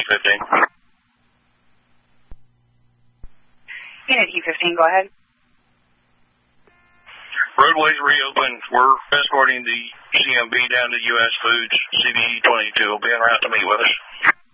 E15. Unit E15, go ahead. Roadways reopened. We're escorting the CMB down to U.S. Foods. CBE 22 will be en route to meet with us.